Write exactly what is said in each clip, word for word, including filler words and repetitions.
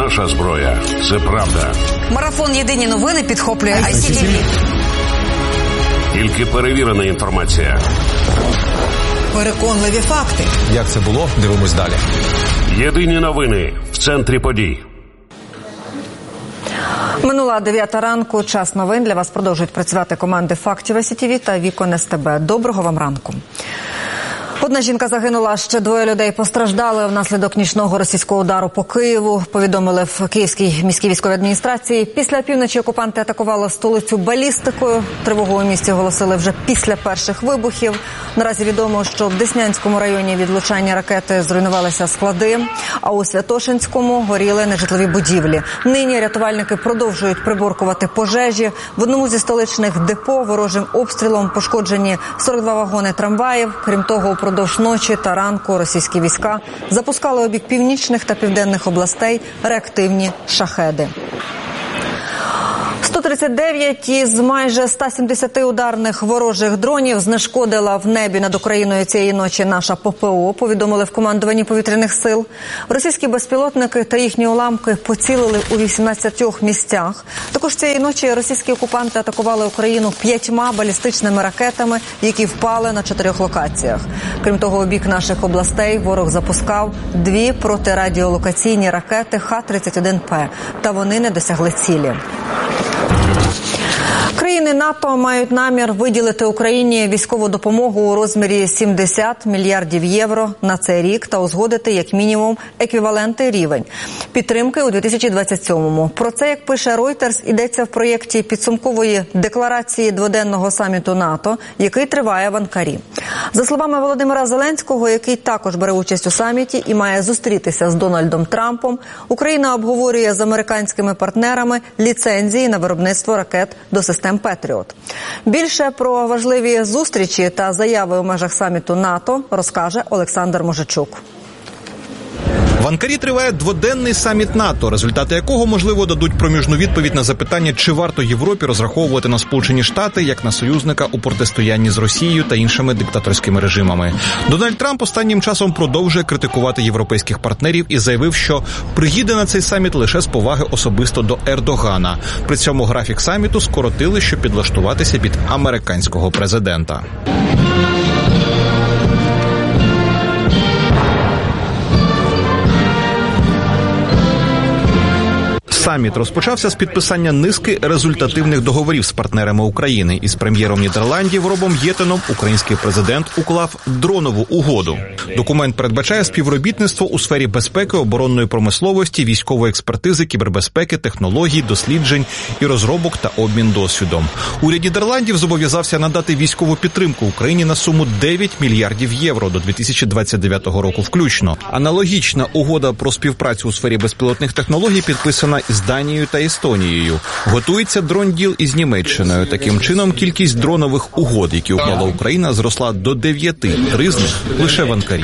наша зброя. Це правда. Марафон «Єдині новини» підхоплює ай сі ті ві. Тільки перевірена інформація. Переконливі факти. Як це було? Дивимось далі. Єдині новини в центрі подій. Минула дев'ята ранку. Час новин. Для вас продовжують працювати команди «Фактів» ай сі ті ві та «Вікон ес те бе». Доброго вам ранку. Одна жінка загинула, ще двоє людей постраждали внаслідок нічного російського удару по Києву, повідомили в Київській міській військовій адміністрації. Після півночі окупанти атакували столицю балістикою. Тривогу у місті оголосили вже після перших вибухів. Наразі відомо, що в Деснянському районі від влучання ракети зруйнувалися склади, а у Святошинському горіли нежитлові будівлі. Нині рятувальники продовжують приборкувати пожежі. В одному зі столичних депо ворожим обстрілом пошкоджені сорок два вагони трамваїв. Крім того, упродовж ночі та ранку російські війська запускали у бік північних та південних областей реактивні шахеди. сто тридцять дев'ять із майже ста сімдесяти ударних ворожих дронів знешкодила в небі над Україною цієї ночі наша Пе Пе О, повідомили в командуванні повітряних сил. Російські безпілотники та їхні уламки поцілили у вісімнадцятьох місцях. Також цієї ночі російські окупанти атакували Україну п'ятьма балістичними ракетами, які впали на чотирьох локаціях. Крім того, у бік наших областей ворог запускав дві протирадіолокаційні ракети Ха тридцять один Пе, та вони не досягли цілі. Країни НАТО мають намір виділити Україні військову допомогу у розмірі сімдесят мільярдів євро на цей рік та узгодити як мінімум еквівалентний рівень підтримки у дві тисячі двадцять сьомому. Про це, як пише Reuters, йдеться в проєкті підсумкової декларації дводенного саміту НАТО, який триває в Анкарі. За словами Володимира Зеленського, який також бере участь у саміті і має зустрітися з Дональдом Трампом, Україна обговорює з американськими партнерами ліцензії на виробництво ракет до систем «Петріот». Більше про важливі зустрічі та заяви у межах саміту НАТО розкаже Олександр Можичук. В Анкарі триває дводенний саміт НАТО, результати якого, можливо, дадуть проміжну відповідь на запитання, чи варто Європі розраховувати на Сполучені Штати як на союзника у протистоянні з Росією та іншими диктаторськими режимами. Дональд Трамп останнім часом продовжує критикувати європейських партнерів і заявив, що приїде на цей саміт лише з поваги особисто до Ердогана. При цьому графік саміту скоротили, щоб підлаштуватися під американського президента. Саміт розпочався з підписання низки результативних договорів з партнерами України. Із прем'єром Нідерландів Робом Єтеном український президент уклав дронову угоду. Документ передбачає співробітництво у сфері безпеки, оборонної промисловості, військової експертизи, кібербезпеки, технологій, досліджень і розробок та обмін досвідом. Уряд Нідерландів зобов'язався надати військову підтримку Україні на суму дев'ять мільярдів євро до дві тисячі двадцять дев'ятого року включно. Аналогічна угода про співпрацю у сфері безпілотних технологій підписана з Данією та Естонією. Готується дронділ із Німеччиною. Таким чином, кількість дронових угод, які уклала Україна, зросла до дев'яти, три з них лише в Анкарі.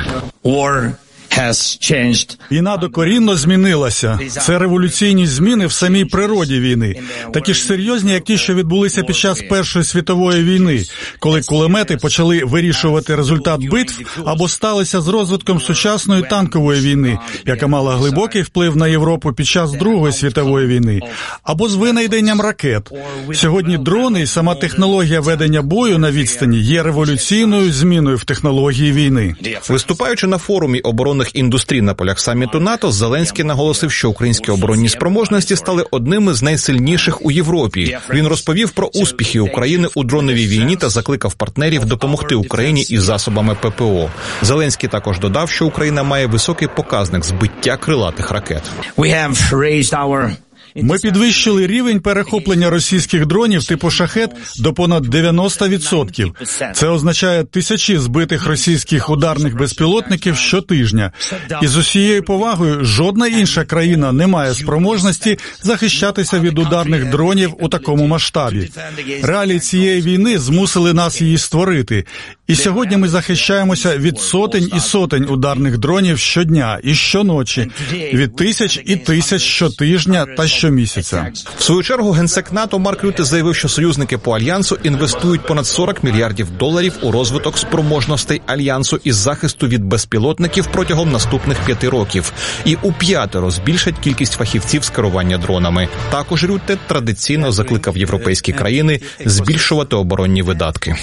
Війна докорінно змінилася. Це революційні зміни в самій природі війни. Такі ж серйозні, як ті, що відбулися під час Першої світової війни, коли кулемети почали вирішувати результат битв або сталися з розвитком сучасної танкової війни, яка мала глибокий вплив на Європу під час Другої світової війни, або з винайденням ракет. Сьогодні дрони і сама технологія ведення бою на відстані є революційною зміною в технології війни. Виступаючи на форумі оборонних індустрій на полях саміту НАТО, Зеленський наголосив, що українські оборонні спроможності стали одними з найсильніших у Європі. Він розповів про успіхи України у дроновій війні та закликав партнерів допомогти Україні із засобами Пе Пе О. Зеленський також додав, що Україна має високий показник збиття крилатих ракет. Ми підвищили рівень перехоплення російських дронів типу «Шахед» до понад дев'яносто відсотків. Це означає тисячі збитих російських ударних безпілотників щотижня. І з усією повагою, жодна інша країна не має спроможності захищатися від ударних дронів у такому масштабі. Реалії цієї війни змусили нас її створити. І сьогодні ми захищаємося від сотень і сотень ударних дронів щодня і щоночі, від тисяч і тисяч щотижня та щомісяця. В свою чергу генсек НАТО Марк Рютте заявив, що союзники по Альянсу інвестують понад сорок мільярдів доларів у розвиток спроможностей Альянсу із захисту від безпілотників протягом наступних п'яти років. І у п'ятеро збільшать кількість фахівців з керування дронами. Також Рютте традиційно закликав європейські країни збільшувати оборонні видатки.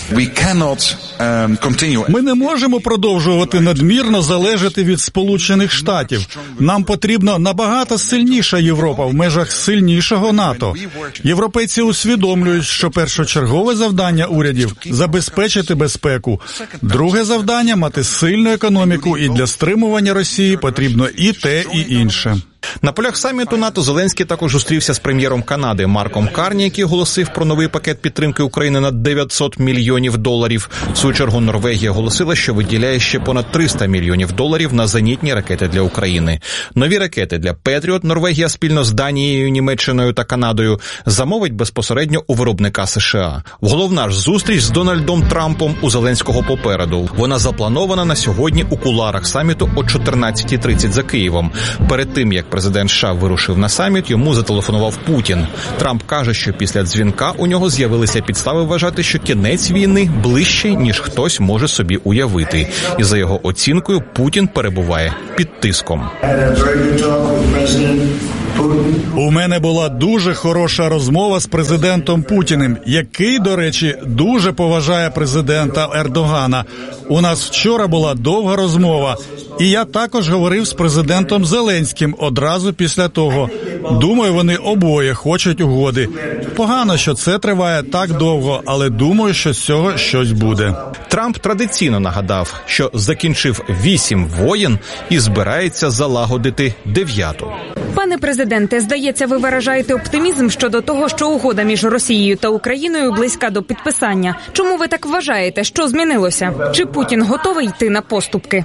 Ми не можемо продовжувати надмірно залежати від Сполучених Штатів. Нам потрібна набагато сильніша Європа в межах сильнішого НАТО. Європейці усвідомлюють, що першочергове завдання урядів – забезпечити безпеку. Друге завдання – мати сильну економіку, і для стримування Росії потрібно і те, і інше. На полях саміту НАТО Зеленський також зустрівся з прем'єром Канади Марком Карні, який оголосив про новий пакет підтримки України на дев'ятсот мільйонів доларів. В свою чергу Норвегія оголосила, що виділяє ще понад триста мільйонів доларів на зенітні ракети для України. Нові ракети для Петріот Норвегія спільно з Данією, Німеччиною та Канадою замовить безпосередньо у виробника США. Головна ж зустріч з Дональдом Трампом у Зеленського попереду. Вона запланована на сьогодні у кулуарах саміту о чотирнадцятій тридцять за Києвом. Перед тим, як президент США вирушив на саміт, йому зателефонував Путін. Трамп каже, що після дзвінка у нього з'явилися підстави вважати, що кінець війни ближче, ніж хтось може собі уявити. І за його оцінкою, Путін перебуває під тиском. У мене була дуже хороша розмова з президентом Путіним, який, до речі, дуже поважає президента Ердогана. У нас вчора була довга розмова, і я також говорив з президентом Зеленським одразу після того. Думаю, вони обоє хочуть угоди. Погано, що це триває так довго, але думаю, що з цього щось буде. Трамп традиційно нагадав, що закінчив вісім воєн і збирається залагодити дев'яту. Пане президенте, здається, ви виражаєте оптимізм щодо того, що угода між Росією та Україною близька до підписання. Чому ви так вважаєте? Що змінилося? Чи Путін готовий йти на поступки?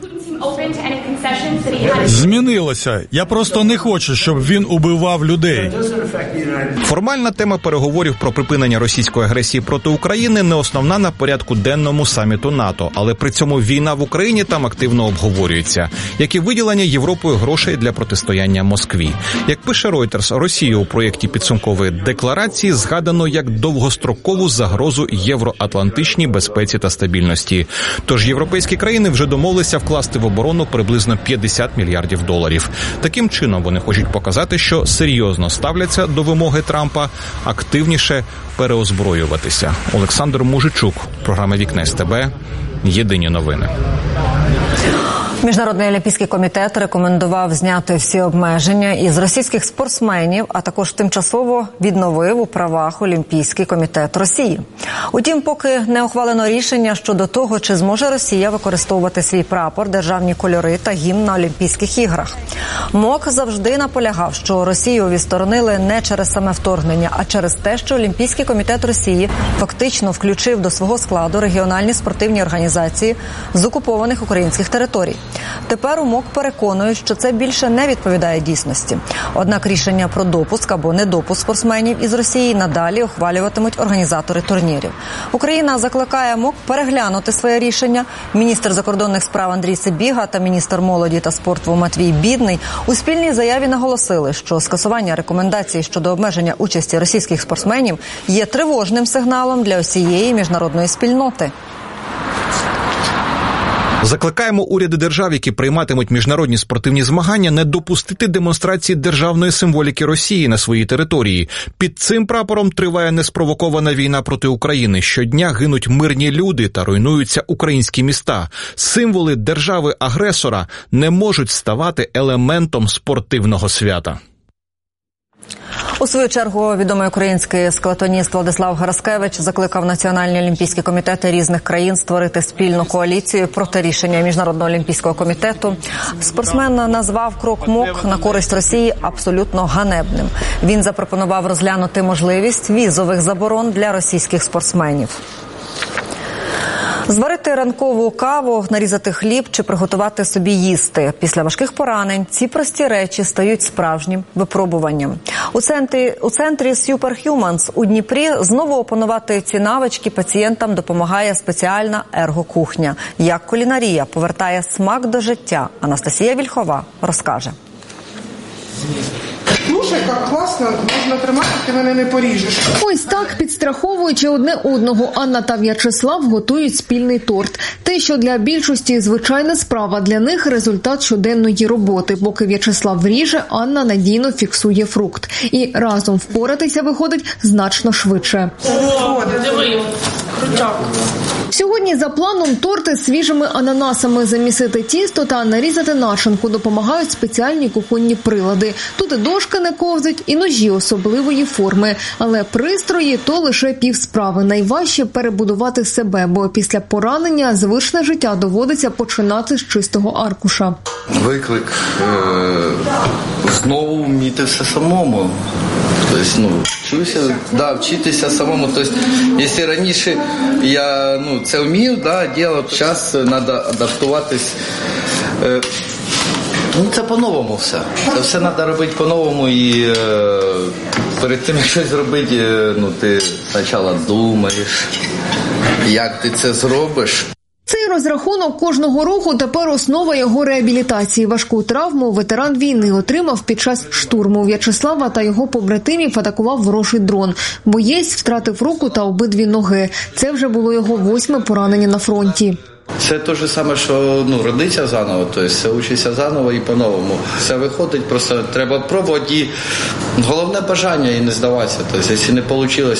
Змінилося. Я просто не хочу, щоб він убивав людей. Формальна тема переговорів про припинення російської агресії проти України не основна на порядку денному саміту НАТО, але при цьому війна в Україні там активно обговорюється, як і виділення Європою грошей для протистояння Москві. Як пише Reuters, Росію у проєкті підсумкової декларації згадано як довгострокову загрозу євроатлантичній безпеці та стабільності. Тож європейські країни вже домовилися вкласти в оборону приблизно п'ятдесят мільярдів доларів. Таким чином вони хочуть показати, що серйозно ставляться до вимоги Трампа активніше переозброюватися. Олександр Мужичук, програма «Вікна СТБ», єдині новини. Міжнародний олімпійський комітет рекомендував зняти всі обмеження із російських спортсменів, а також тимчасово відновив у правах Олімпійський комітет Росії. Утім, поки не ухвалено рішення щодо того, чи зможе Росія використовувати свій прапор, державні кольори та гімн на Олімпійських іграх. МОК завжди наполягав, що Росію відсторонили не через саме вторгнення, а через те, що Олімпійський комітет Росії фактично включив до свого складу регіональні спортивні організації з окупованих українських територій. Тепер у МОК переконують, що це більше не відповідає дійсності. Однак рішення про допуск або недопуск спортсменів із Росії надалі ухвалюватимуть організатори турнірів. Україна закликає МОК переглянути своє рішення. Міністр закордонних справ Андрій Сибіга та міністр молоді та спорту Матвій Бідний у спільній заяві наголосили, що скасування рекомендацій щодо обмеження участі російських спортсменів є тривожним сигналом для усієї міжнародної спільноти. Закликаємо уряди держав, які прийматимуть міжнародні спортивні змагання, не допустити демонстрації державної символіки Росії на своїй території. Під цим прапором триває неспровокована війна проти України. Щодня гинуть мирні люди та руйнуються українські міста. Символи держави-агресора не можуть ставати елементом спортивного свята. У свою чергу відомий український склотоніст Владислав Гераскевич закликав національні олімпійські комітети різних країн створити спільну коаліцію проти рішення Міжнародного олімпійського комітету. Спортсмен назвав крок МОК на користь Росії абсолютно ганебним. Він запропонував розглянути можливість візових заборон для російських спортсменів. Зварити ранкову каву, нарізати хліб чи приготувати собі їсти. Після важких поранень ці прості речі стають справжнім випробуванням. У центрі, у центрі Superhumans у Дніпрі знову опанувати ці навички пацієнтам допомагає спеціальна ергокухня. Як кулінарія повертає смак до життя, Анастасія Вільхова розкаже. Слушай, як класно, можна тримати, ти мене не поріжеш. Ось так, підстраховуючи одне одного, Анна та В'ячеслав готують спільний торт. Те, що для більшості звичайна справа, для них результат щоденної роботи. Поки В'ячеслав ріже, Анна надійно фіксує фрукт. І разом впоратися виходить значно швидше. Диви, крутяк. Сьогодні за планом торти з свіжими ананасами. Замісити тісто та нарізати начинку допомагають спеціальні кухонні прилади. Тут і дошки не ковзать, і ножі особливої форми. Але пристрої – то лише півсправи. Найважче перебудувати себе, бо після поранення звичне життя доводиться починати з чистого аркуша. Виклик е- знову вміти все самому. Тобто, ну, вчуся, да, вчитися самому. Тобто, якщо раніше я ну, це вмів, да, робити, зараз треба адаптуватись. Е, ну, це по-новому все. Це все треба робити по-новому і е, перед тим, як щось робити, е, ну, ти спочатку думаєш, як ти це зробиш. Цей розрахунок кожного руху тепер основа його реабілітації. Важку травму ветеран війни отримав під час штурму. В'ячеслава та його побратимів атакував ворожий дрон. Боєць втратив руку та обидві ноги. Це вже було його восьме поранення на фронті. Це те ж саме, що ну, родиться заново, тобто все учиться заново і по-новому. Все виходить, просто треба пробувати і головне бажання і не здаватися. Тобто, якщо не вийшло,